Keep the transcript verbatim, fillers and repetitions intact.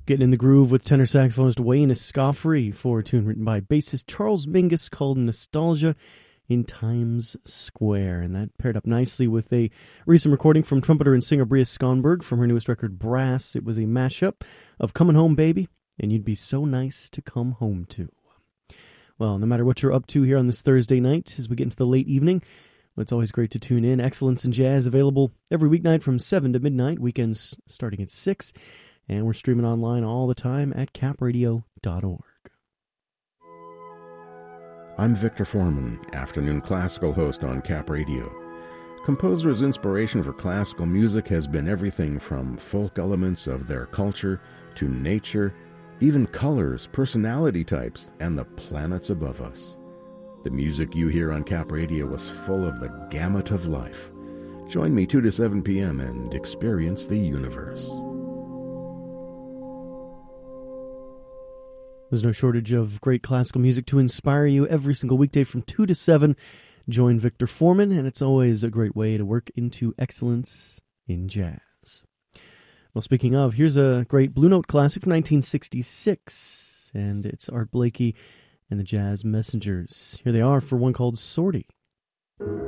Getting in the groove with tenor saxophonist Wayne Escoffery for a tune written by bassist Charles Mingus called Nostalgia in Times Square. And that paired up nicely with a recent recording from trumpeter and singer Bria Skonberg from her newest record, Brass. It was a mashup of Coming Home Baby and You'd Be So Nice to Come Home To. Well, no matter what you're up to here on this Thursday night, as we get into the late evening, it's always great to tune in. Excellence in Jazz available every weeknight from seven to midnight, weekends starting at six. And we're streaming online all the time at cap radio dot org. I'm Victor Foreman, afternoon classical host on Cap Radio. Composers' inspiration for classical music has been everything from folk elements of their culture to nature, even colors, personality types, and the planets above us. The music you hear on Cap Radio was full of the gamut of life. Join me two to seven p.m. and experience the universe. There's no shortage of great classical music to inspire you every single weekday from two to seven. Join Victor Foreman, and it's always a great way to work into excellence in jazz. Well, speaking of, here's a great Blue Note classic from nineteen sixty-six, and it's Art Blakey and the Jazz Messengers. Here they are for one called Sortie.